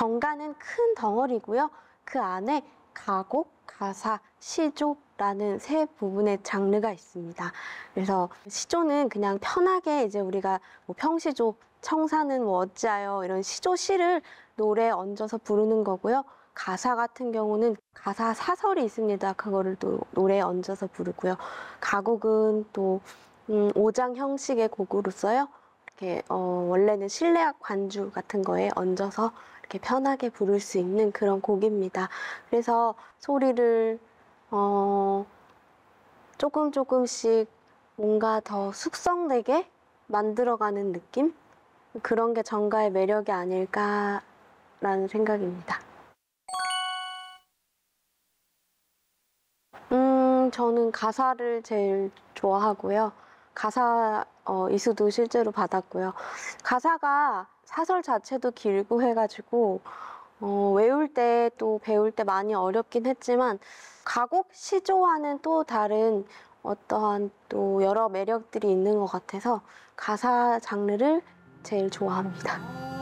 정가는 큰 덩어리고요. 그 안에 가곡, 가사, 시조라는 세 부분의 장르가 있습니다. 그래서 시조는 그냥 편하게 이제 우리가 뭐 평시조, 청사는 뭐 어찌하여 이런 시조 시를 노래에 얹어서 부르는 거고요. 가사 같은 경우는 가사 사설이 있습니다. 그거를 또 노래에 얹어서 부르고요. 가곡은 또 오장 형식의 곡으로서요. 이렇게 원래는 실내악 관주 같은 거에 얹어서 이렇게 편하게 부를 수 있는 그런 곡입니다. 그래서 소리를 조금씩 뭔가 더 숙성되게 만들어가는 느낌? 그런 게 정가의 매력이 아닐까라는 생각입니다. 저는 가사를 제일 좋아하고요. 가사 이수도 실제로 받았고요. 가사가 사설 자체도 길고 해가지고 외울 때 또 배울 때 많이 어렵긴 했지만 가곡 시조와는 또 다른 어떠한 또 여러 매력들이 있는 것 같아서 가사 장르를 제일 좋아합니다.